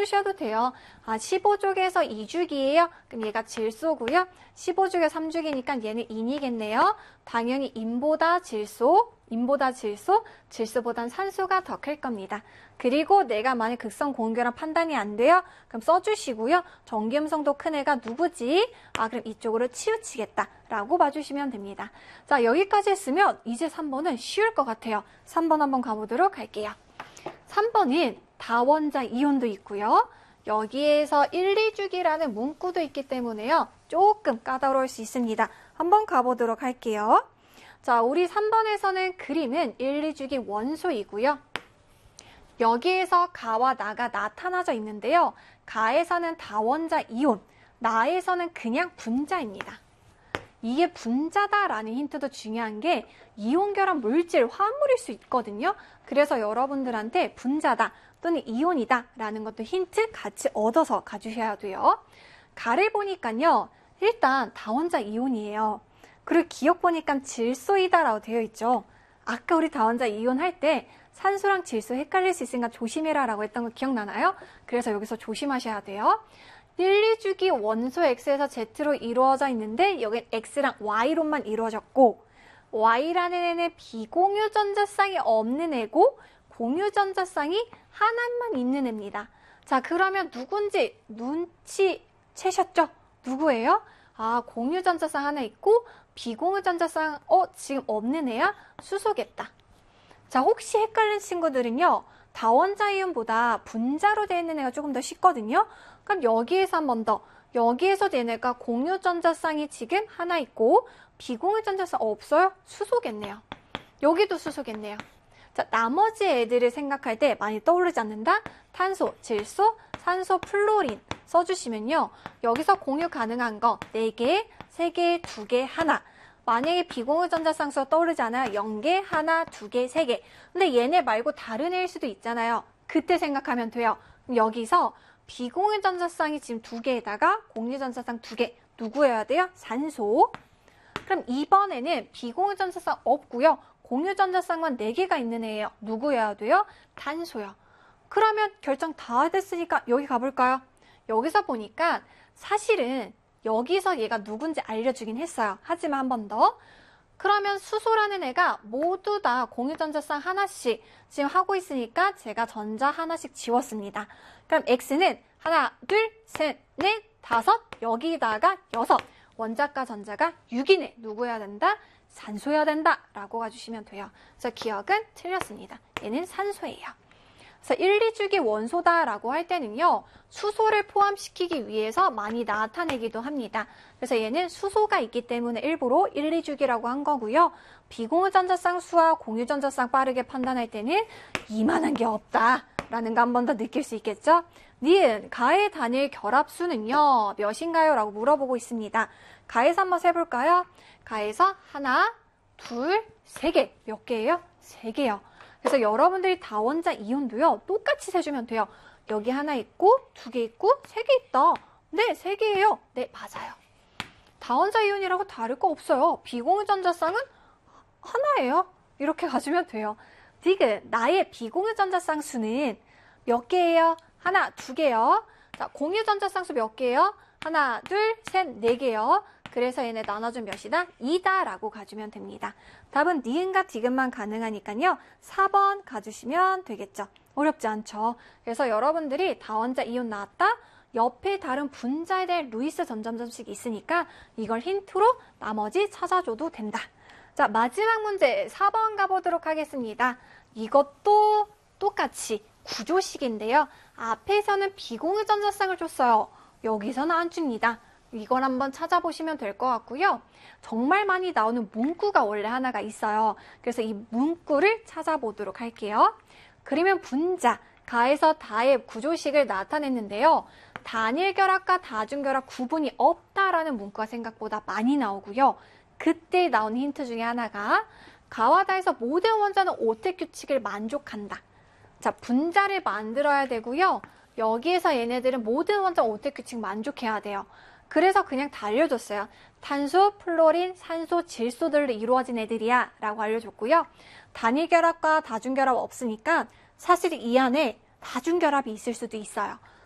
써주셔도 돼요. 15족에서 2족이에요. 그럼 얘가 질소고요. 15족에서 3족이니까 얘는 인이겠네요. 당연히 인보다 질소, 질소보단 산소가 더 클 겁니다. 그리고 내가 만약 극성 고온결합 판단이 안 돼요? 그럼 써주시고요. 전기음성도 큰 애가 누구지? 그럼 이쪽으로 치우치겠다 라고 봐주시면 됩니다. 자, 여기까지 했으면 이제 3번은 쉬울 것 같아요. 3번 한번 가보도록 할게요. 3번은 다원자 이온도 있고요. 여기에서 1, 2주기라는 문구도 있기 때문에요. 조금 까다로울 수 있습니다. 한번 가보도록 할게요. 자, 우리 3번에서는 그림은 1, 2주기 원소이고요. 여기에서 가와 나가 나타나져 있는데요. 가에서는 다원자 이온, 나에서는 그냥 분자입니다. 이게 분자다라는 힌트도 중요한 게 이온 결합 물질, 화합물일 수 있거든요. 그래서 여러분들한테 분자다 또는 이온이다 라는 것도 힌트 같이 얻어서 가주셔야 돼요. 가를 보니까요. 일단 다원자 이온이에요. 그리고 기억 보니까 질소이다라고 되어 있죠. 아까 우리 다원자 이온 할 때 산소랑 질소 헷갈릴 수 있으니까 조심해라 라고 했던 거 기억나나요? 그래서 여기서 조심하셔야 돼요. 1, 2주기 원소 X에서 Z로 이루어져 있는데 여긴 X랑 Y로만 이루어졌고 Y라는 애는 비공유 전자쌍이 없는 애고 공유 전자쌍이 하나만 있는 애입니다. 자, 그러면 누군지 눈치채셨죠? 누구예요? 공유 전자쌍 하나 있고 비공유 전자쌍 지금 없는 애야? 수소겠다. 자, 혹시 헷갈린 친구들은요. 다원자 이온보다 분자로 되어 있는 애가 조금 더 쉽거든요. 그럼 여기에서 한 번 더. 여기에서 얘네가 공유 전자쌍이 지금 하나 있고 비공유 전자쌍 없어요? 수소겠네요. 여기도 수소겠네요. 자, 나머지 애들을 생각할 때 많이 떠오르지 않는다? 탄소, 질소, 산소, 플로린 써주시면요. 여기서 공유 가능한 거 4개, 3개, 2개, 하나. 만약에 비공유 전자쌍수가 떠오르지 않아요? 0개, 하나, 2개, 3개. 근데 얘네 말고 다른 애일 수도 있잖아요. 그때 생각하면 돼요. 그럼 여기서 비공유 전자쌍이 지금 2개에다가 공유 전자쌍 2개. 누구여야 돼요? 산소. 그럼 이번에는 비공유 전자쌍 없고요. 공유 전자쌍만 4개가 있는 애예요. 누구여야 돼요? 탄소요. 그러면 결정 다 됐으니까 여기 가볼까요? 여기서 보니까 사실은 여기서 얘가 누군지 알려주긴 했어요. 하지만 한 번 더. 그러면 수소라는 애가 모두 다 공유전자쌍 하나씩 지금 하고 있으니까 제가 전자 하나씩 지웠습니다. 그럼 X는 하나, 둘, 셋, 넷, 다섯, 여기다가 6. 원자과 전자가 6이네. 누구여야 된다? 산소여야 된다. 라고 가주시면 돼요. 그래서 기억은 틀렸습니다. 얘는 산소예요. 그래서 1, 2주기 원소다라고 할 때는요. 수소를 포함시키기 위해서 많이 나타내기도 합니다. 그래서 얘는 수소가 있기 때문에 일부러 1, 2주기라고 한 거고요. 비공유 전자쌍수와 공유 전자쌍 빠르게 판단할 때는 이만한 게 없다라는 거 한 번 더 느낄 수 있겠죠? 니은, 가의 단일 결합수는요. 몇인가요? 라고 물어보고 있습니다. 가에서 한번 세볼까요? 가에서 하나, 둘, 3개. 몇 개예요? 3개요. 그래서 여러분들이 다원자 이온도요. 똑같이 세주면 돼요. 여기 하나 있고 2개 있고 3개 있다. 네, 3개예요. 네, 맞아요. 다원자 이온이라고 다를 거 없어요. 비공유 전자쌍은 하나예요. 이렇게 가주면 돼요. 지금 나의 비공유 전자쌍 수는 몇 개예요? 하나, 2개요. 자, 공유 전자쌍 수 몇 개예요? 하나, 둘, 셋, 4개요. 그래서 얘네 나눠준 몇이다? 2다라고 가주면 됩니다. 답은 니은과 디귿만 가능하니까요. 4번 가주시면 되겠죠. 어렵지 않죠? 그래서 여러분들이 다원자 이온 나왔다? 옆에 다른 분자에 대한 루이스 점점점씩 있으니까 이걸 힌트로 나머지 찾아줘도 된다. 자, 마지막 문제 4번 가보도록 하겠습니다. 이것도 똑같이 구조식인데요. 앞에서는 비공유 전자쌍을 줬어요. 여기서는 안 줍니다. 이걸 한번 찾아보시면 될 것 같고요. 정말 많이 나오는 문구가 원래 하나가 있어요. 그래서 이 문구를 찾아보도록 할게요. 그러면 분자, 가에서 다의 구조식을 나타냈는데요. 단일 결합과 다중 결합 구분이 없다라는 문구가 생각보다 많이 나오고요. 그때 나온 힌트 중에 하나가 가와 다에서 모든 원자는 오택 규칙을 만족한다. 자, 분자를 만들어야 되고요. 여기에서 얘네들은 모든 원자 오택 규칙 만족해야 돼요. 그래서 그냥 다 알려줬어요. 탄소, 플로린, 산소, 질소들로 이루어진 애들이야 라고 알려줬고요. 단일 결합과 다중 결합 없으니까 사실 이 안에 다중 결합이 있을 수도 있어요.